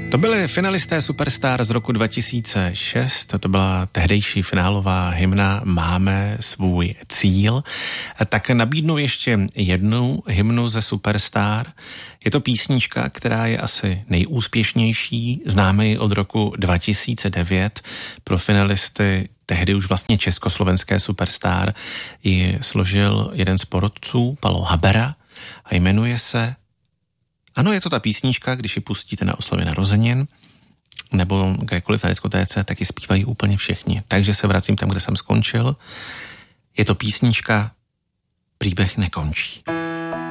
To byly finalisté Superstar z roku 2006, to byla tehdejší finálová hymna Máme svůj cíl. Tak nabídnu ještě jednu hymnu ze Superstar. Je to písnička, která je asi nejúspěšnější, známe ji od roku 2009. Pro finalisty tehdy už vlastně československé Superstar ji složil jeden z porotců, Palo Habera, a jmenuje se... Ano, je to ta písnička, když ji pustíte na oslavě narozenin, nebo kdekoliv na diskotéce, tak ji zpívají úplně všichni. Takže se vracím tam, kde jsem skončil. Je to písnička Příběh nekončí.